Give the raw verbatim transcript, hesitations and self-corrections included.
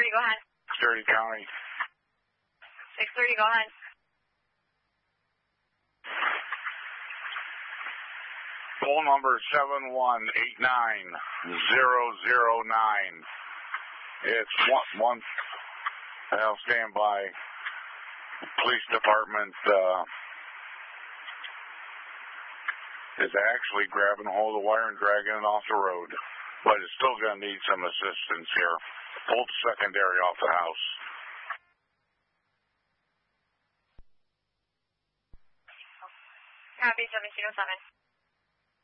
thirty, go ahead. Sturdy County. six thirty, go ahead. Phone number seven one eight nine zero zero nine. It's one, one I'll stand by. Police department uh, is actually grabbing a hold of the wire and dragging it off the road. But it's still going to need some assistance here. Pull the secondary off the house. Copy, seventeen oh seven.